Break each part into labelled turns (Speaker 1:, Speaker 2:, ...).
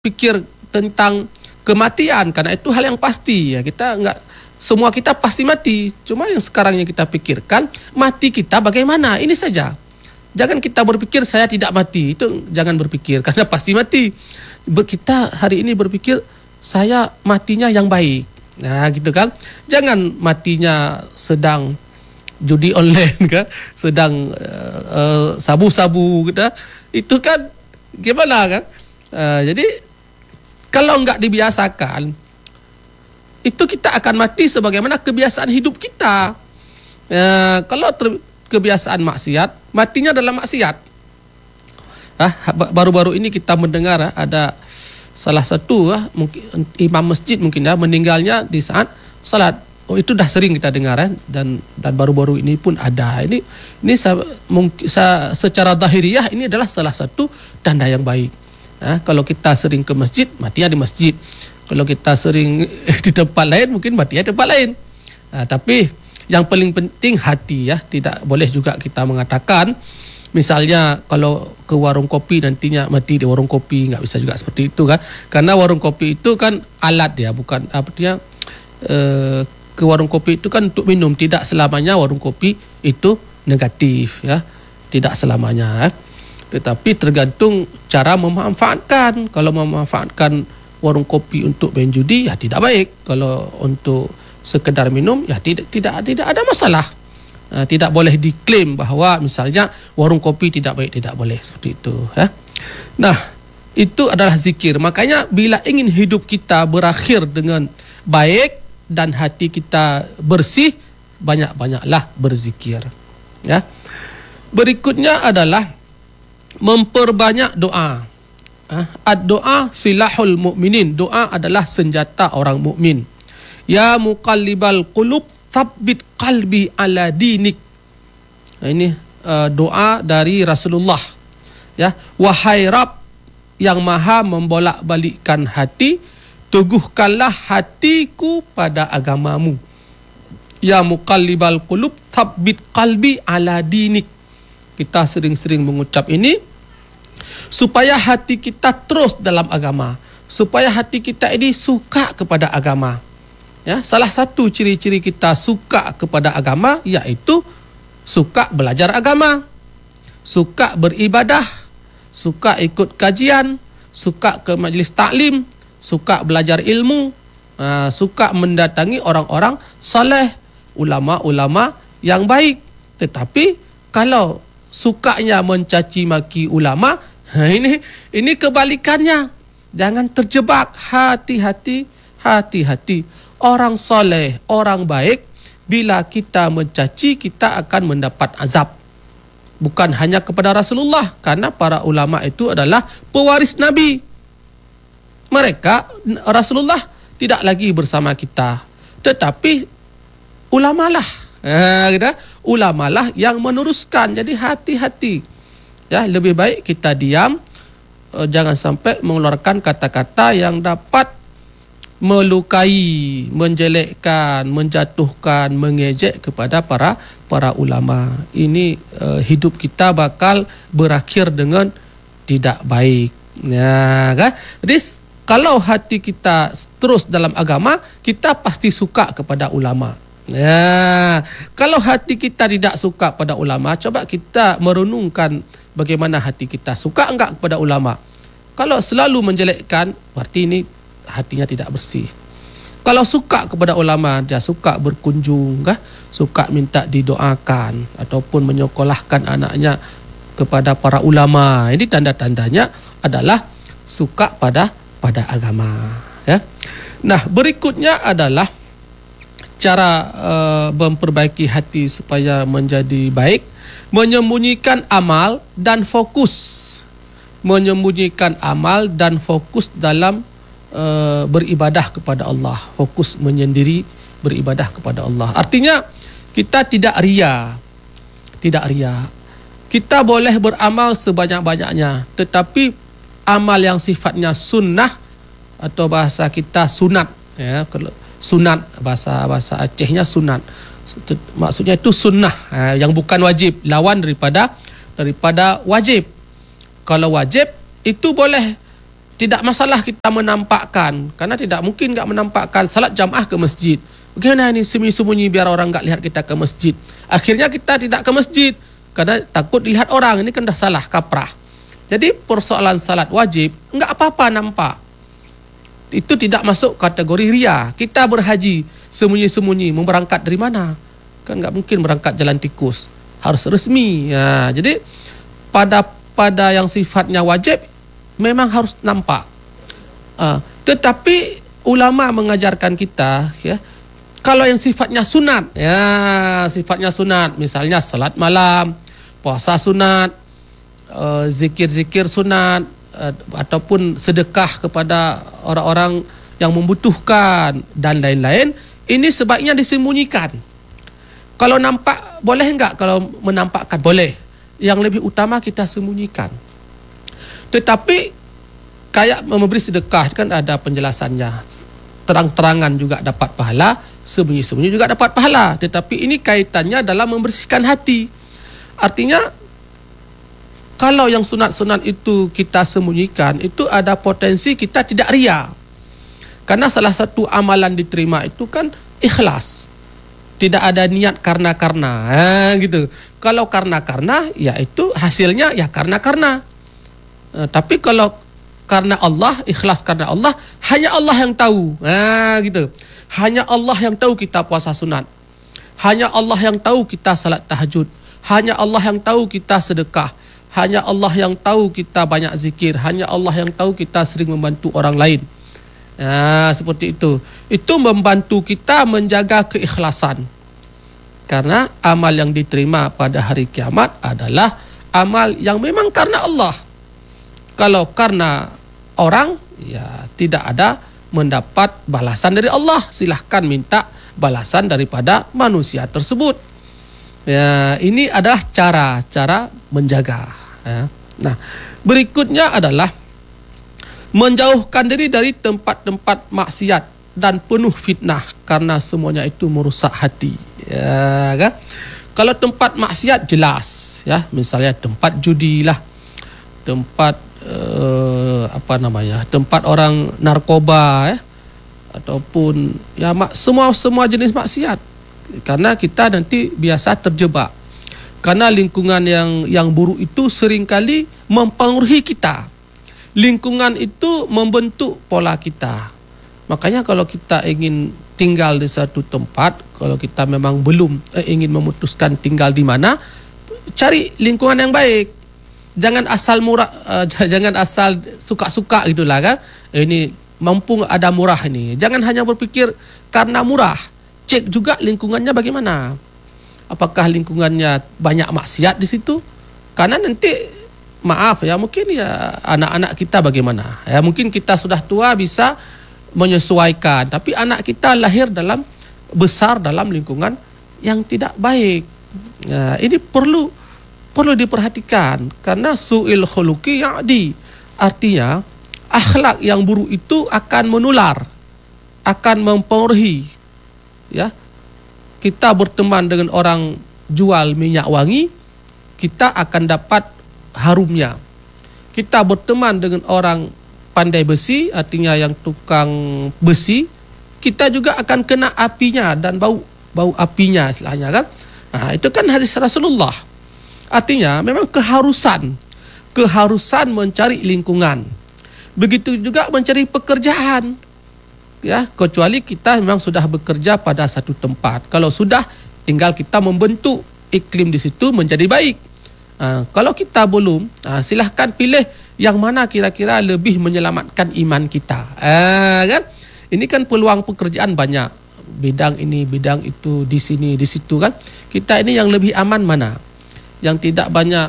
Speaker 1: fikir tentang kematian, karena itu hal yang pasti ya. Semua kita pasti mati. Cuma yang sekarang yang kita pikirkan, mati kita bagaimana? Ini saja. Jangan kita berpikir saya tidak mati. Itu jangan berpikir karena pasti mati. Kita hari ini berpikir saya matinya yang baik. Nah, gitu kan? Jangan matinya sedang judi online kan, sedang sabu-sabu gitu. Itu kan gimana kan? Jadi kalau enggak dibiasakan, itu kita akan mati sebagaimana kebiasaan hidup kita. Kalau kebiasaan maksiat, matinya dalam maksiat. Baru-baru ini kita mendengar ada salah satu mungkin imam masjid mungkin meninggalnya di saat salat. Itu dah sering kita dengar dan baru-baru ini pun ada. Ini secara zahiriyah ini adalah salah satu tanda yang baik. Kalau kita sering ke masjid, matinya di masjid. Kalau kita sering di tempat lain, mungkin matinya di tempat lain. Tapi yang paling penting hati ya. Tidak boleh juga kita mengatakan, misalnya kalau ke warung kopi nantinya mati di warung kopi, nggak bisa juga seperti itu kan? Karena warung kopi itu kan alat ya, bukan artinya ke warung kopi itu kan untuk minum. Tidak selamanya warung kopi itu negatif ya, tidak selamanya. Tetapi tergantung cara memanfaatkan. Kalau memanfaatkan warung kopi untuk main judi, ya tidak baik. Kalau untuk sekedar minum, ya tidak ada masalah. Tidak boleh diklaim bahawa misalnya warung kopi tidak baik, tidak boleh seperti itu. Nah, itu adalah zikir. Makanya bila ingin hidup kita berakhir dengan baik dan hati kita bersih, banyak-banyaklah berzikir. Ya. Berikutnya adalah memperbanyak doa. Ad-doa silahul mu'minin. Doa adalah senjata orang mukmin. Ya muqallibal qulub tsabbit qalbi ala dinik. Ini doa dari Rasulullah. Ya, wahai Rabb yang maha membolak-balikkan hati, teguhkanlah hatiku pada agamamu. Ya muqallibal qulub tsabbit qalbi ala dinik. Kita sering-sering mengucap ini supaya hati kita terus dalam agama, supaya hati kita ini suka kepada agama. Ya, salah satu ciri-ciri kita suka kepada agama iaitu suka belajar agama, suka beribadah, suka ikut kajian, suka ke majlis taklim, suka belajar ilmu, suka mendatangi orang-orang saleh, ulama-ulama yang baik. Tetapi kalau sukanya mencaci maki ulama, ini kebalikannya. Jangan terjebak. Hati-hati. Orang soleh, orang baik, bila kita mencaci, kita akan mendapat azab. Bukan hanya kepada Rasulullah, karena para ulama itu adalah pewaris Nabi. Rasulullah tidak lagi bersama kita, tetapi ulamalah. Ulamalah yang meneruskan. Jadi hati-hati ya, lebih baik kita diam, jangan sampai mengeluarkan kata-kata yang dapat melukai, menjelekkan, menjatuhkan, mengejek kepada para ulama. Ini hidup kita bakal berakhir dengan tidak baik ya kan. Jadi kalau hati kita terus dalam agama, kita pasti suka kepada ulama. Ya, kalau hati kita tidak suka pada ulama, coba kita merenungkan bagaimana hati kita. Suka enggak kepada ulama? Kalau selalu menjelekkan, berarti ini hatinya tidak bersih. Kalau suka kepada ulama, dia suka berkunjung, suka minta didoakan ataupun menyekolahkan anaknya kepada para ulama. Ini tanda-tandanya adalah suka pada agama. Ya. Nah, berikutnya adalah cara memperbaiki hati supaya menjadi baik, menyembunyikan amal dan fokus. Menyembunyikan amal dan fokus dalam beribadah kepada Allah. Fokus menyendiri beribadah kepada Allah. Artinya kita tidak ria. Tidak ria. Kita boleh beramal sebanyak-banyaknya, tetapi amal yang sifatnya sunnah atau bahasa kita sunat, ya, sunat, bahasa Acehnya sunat. Maksudnya itu sunnah, yang bukan wajib, lawan daripada wajib. Kalau wajib itu boleh tidak masalah kita menampakkan, karena tidak mungkin enggak menampakkan salat jamaah ke masjid. Bagaimana ini sembunyi-sembunyi biar orang enggak lihat kita ke masjid. Akhirnya kita tidak ke masjid karena takut dilihat orang. Ini kan dah salah kaprah. Jadi persoalan salat wajib enggak apa-apa nampak. Itu tidak masuk kategori ria. Kita berhaji sembunyi-sembunyi, mau berangkat dari mana? Kan enggak mungkin berangkat jalan tikus. Harus resmi. Ya, jadi pada yang sifatnya wajib memang harus nampak. Tetapi ulama mengajarkan kita, ya, kalau yang sifatnya sunat, ya, sifatnya sunat, misalnya salat malam, puasa sunat, zikir-zikir sunat, ataupun sedekah kepada orang-orang yang membutuhkan dan lain-lain, ini sebaiknya disembunyikan. Kalau nampak boleh enggak? Kalau menampakkan boleh. Yang lebih utama kita sembunyikan. Tetapi kayak memberi sedekah kan ada penjelasannya. Terang-terangan juga dapat pahala, sembunyi-sembunyi juga dapat pahala. Tetapi ini kaitannya dalam membersihkan hati. Artinya kalau yang sunat-sunat itu kita sembunyikan, itu ada potensi kita tidak ria. Karena salah satu amalan diterima itu kan ikhlas. Tidak ada niat karena gitu. Kalau karena ya itu hasilnya ya karena. Tapi kalau karena Allah, ikhlas karena Allah, hanya Allah yang tahu. Gitu. Hanya Allah yang tahu kita puasa sunat. Hanya Allah yang tahu kita salat tahajud. Hanya Allah yang tahu kita sedekah. Hanya Allah yang tahu kita banyak zikir. Hanya Allah yang tahu kita sering membantu orang lain. Seperti itu. Itu membantu kita menjaga keikhlasan. Karena amal yang diterima pada hari kiamat adalah amal yang memang karena Allah. Kalau karena orang, ya tidak ada mendapat balasan dari Allah. Silahkan minta balasan daripada manusia tersebut. Ya, ini adalah cara menjaga. Ya. Nah, berikutnya adalah menjauhkan diri dari tempat-tempat maksiat dan penuh fitnah, karena semuanya itu merusak hati. Ya, kan? Kalau tempat maksiat jelas, ya, misalnya tempat judi lah, tempat tempat orang narkoba, ya, ataupun ya semua jenis maksiat. Karena kita nanti biasa terjebak. Karena lingkungan yang buruk itu seringkali mempengaruhi kita. Lingkungan itu membentuk pola kita. Makanya kalau kita ingin tinggal di satu tempat, kalau kita memang belum ingin memutuskan tinggal di mana, cari lingkungan yang baik. Jangan asal murah, jangan asal suka-suka gitulah kan. Ini mampu ada murah ini. Jangan hanya berpikir karena murah. Cek juga lingkungannya bagaimana. Apakah lingkungannya banyak maksiat di situ? Karena nanti maaf ya, mungkin ya anak-anak kita bagaimana? Ya mungkin kita sudah tua bisa menyesuaikan, tapi anak kita besar dalam lingkungan yang tidak baik. Ya, ini perlu diperhatikan, karena su'il khuluqi ya'di. Artinya akhlak yang buruk itu akan menular, akan mempengaruhi. Ya. Kita berteman dengan orang jual minyak wangi, kita akan dapat harumnya. Kita berteman dengan orang pandai besi, artinya yang tukang besi, kita juga akan kena apinya dan bau apinya istilahnya kan. Nah, itu kan hadis Rasulullah. Artinya memang keharusan mencari lingkungan. Begitu juga mencari pekerjaan. Ya, kecuali kita memang sudah bekerja pada satu tempat. Kalau sudah, tinggal kita membentuk iklim di situ menjadi baik. Kalau kita belum, silahkan pilih yang mana kira-kira lebih menyelamatkan iman kita. Kan? Ini kan peluang pekerjaan banyak. Bidang ini, bidang itu, di sini, di situ kan. Kita ini yang lebih aman mana? Yang tidak banyak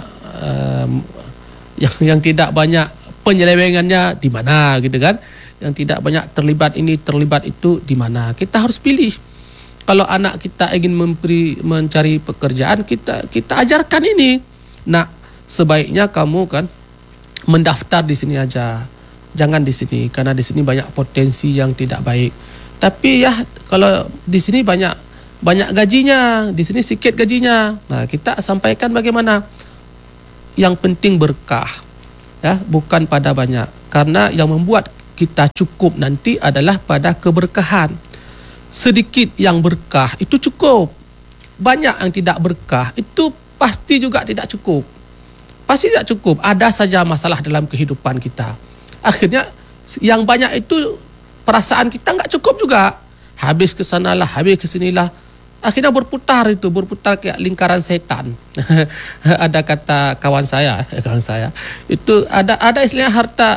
Speaker 1: yang tidak banyak penyelewengannya di mana gitu kan? Yang tidak banyak terlibat ini, terlibat itu di mana. Kita harus pilih. Kalau anak kita ingin mencari pekerjaan, kita ajarkan ini. Nah, sebaiknya kamu kan mendaftar di sini aja. Jangan di sini, karena di sini banyak potensi yang tidak baik. Tapi ya kalau di sini banyak gajinya, di sini sedikit gajinya. Nah, kita sampaikan bagaimana. Yang penting berkah. Ya, bukan pada banyak. Karena yang membuat kita cukup nanti adalah pada keberkahan. Sedikit yang berkah itu cukup. Banyak yang tidak berkah itu pasti juga tidak cukup. Pasti tidak cukup. Ada saja masalah dalam kehidupan kita. Akhirnya yang banyak itu perasaan kita enggak cukup juga. Habis ke sanalah, habis ke sinilah. Akhirnya berputar kayak lingkaran setan. Ada kata kawan saya, itu ada istilahnya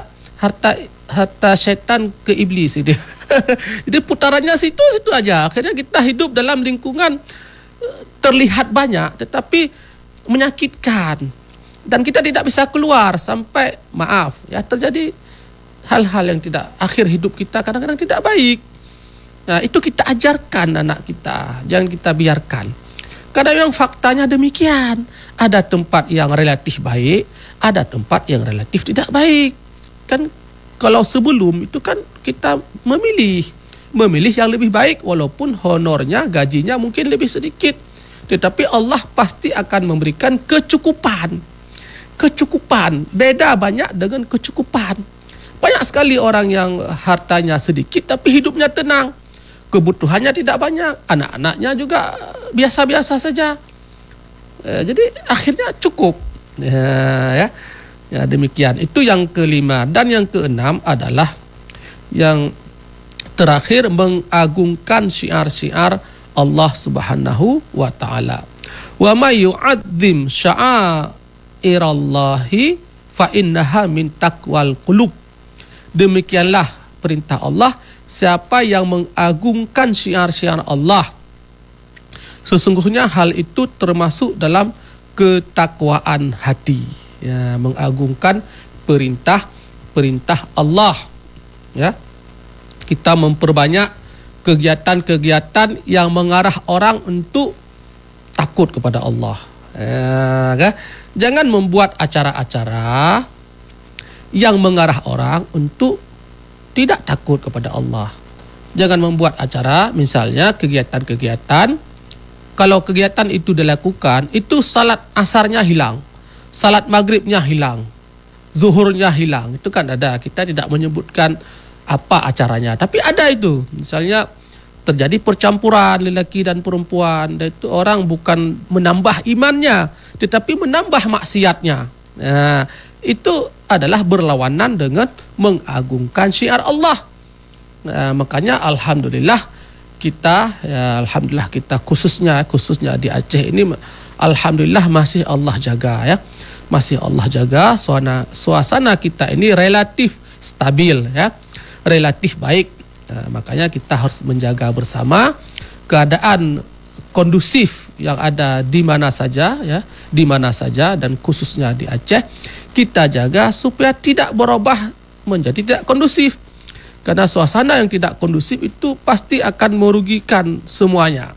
Speaker 1: harta setan ke iblis itu. Jadi putarannya situ aja. Akhirnya kita hidup dalam lingkungan terlihat banyak tetapi menyakitkan dan kita tidak bisa keluar sampai terjadi hal-hal yang tidak, akhir hidup kita kadang-kadang tidak baik. Nah, itu kita ajarkan anak kita, jangan kita biarkan. Karena yang faktanya demikian. Ada tempat yang relatif baik, ada tempat yang relatif tidak baik. Kan kalau sebelum itu kan kita memilih yang lebih baik walaupun honornya, gajinya mungkin lebih sedikit. Tetapi Allah pasti akan memberikan kecukupan. Kecukupan, beda banyak dengan kecukupan. Banyak sekali orang yang hartanya sedikit tapi hidupnya tenang. Kebutuhannya tidak banyak, anak-anaknya juga biasa-biasa saja. Jadi akhirnya cukup. Ya, demikian. Itu yang kelima. Dan yang keenam adalah yang terakhir, mengagungkan syiar-syiar Allah Subhanahu wa taala. Wa may yu'azzim sya'airallahi fa innaha min taqwal qulub. Demikianlah perintah Allah, siapa yang mengagungkan syiar-syiar Allah, sesungguhnya hal itu termasuk dalam ketakwaan hati. Ya, mengagungkan perintah Allah. Ya, kita memperbanyak kegiatan-kegiatan yang mengarah orang untuk takut kepada Allah. Ya, jangan membuat acara-acara yang mengarah orang untuk tidak takut kepada Allah. Jangan membuat acara, misalnya kegiatan-kegiatan, kalau kegiatan itu dilakukan, itu salat asarnya hilang, salat maghribnya hilang, zuhurnya hilang. Itu kan ada, kita tidak menyebutkan apa acaranya, tapi ada itu. Misalnya terjadi percampuran lelaki dan perempuan, dan itu orang bukan menambah imannya, tetapi menambah maksiatnya. Nah, itu adalah berlawanan dengan mengagungkan syiar Allah. Makanya alhamdulillah kita khususnya di Aceh ini, alhamdulillah masih Allah jaga, ya. Masih Allah jaga, suasana kita ini relatif stabil, ya. Relatif baik. Makanya kita harus menjaga bersama keadaan kondusif yang ada di mana saja, ya, di mana saja, dan khususnya di Aceh kita jaga supaya tidak berubah menjadi tidak kondusif. Karena suasana yang tidak kondusif itu pasti akan merugikan semuanya.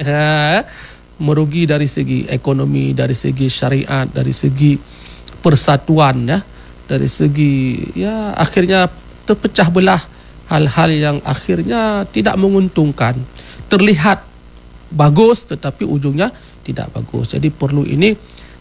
Speaker 1: Merugi dari segi ekonomi, dari segi syariat, dari segi persatuan, ya, dari segi, ya, akhirnya terpecah belah, hal-hal yang akhirnya tidak menguntungkan. Terlihat bagus tetapi ujungnya tidak bagus. Jadi perlu ini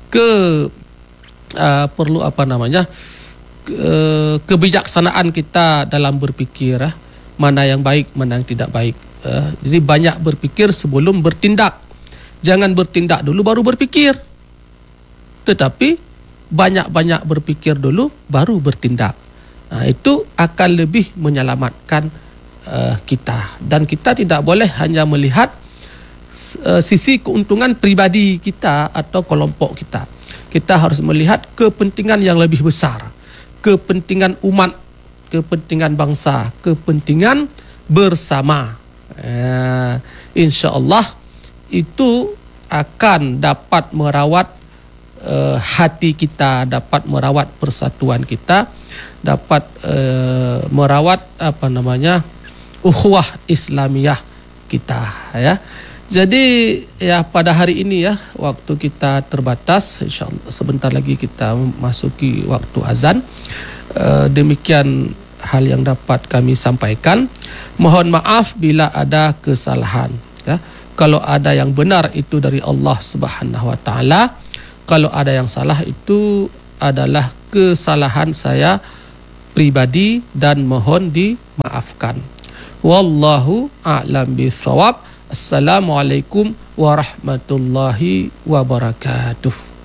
Speaker 1: kebijaksanaan kita dalam berpikir, mana yang baik, mana yang tidak baik. Jadi banyak berpikir sebelum bertindak. Jangan bertindak dulu baru berpikir. Tetapi banyak-banyak berpikir dulu baru bertindak. Itu akan lebih menyelamatkan kita. Dan kita tidak boleh hanya melihat sisi keuntungan pribadi kita atau kelompok kita. Kita harus melihat kepentingan yang lebih besar, kepentingan umat, kepentingan bangsa, kepentingan bersama. InsyaAllah itu akan dapat merawat hati kita, dapat merawat persatuan kita, dapat merawat ukhuwah Islamiyah kita, ya. Jadi, ya, pada hari ini, ya, waktu kita terbatas, insyaallah sebentar lagi kita memasuki waktu azan. Demikian hal yang dapat kami sampaikan. Mohon maaf bila ada kesalahan, ya. Kalau ada yang benar itu dari Allah Subhanahu wa taala. Kalau ada yang salah itu adalah kesalahan saya pribadi dan mohon dimaafkan. Wallahu a'lam bishawab. Assalamualaikum warahmatullahi wabarakatuh.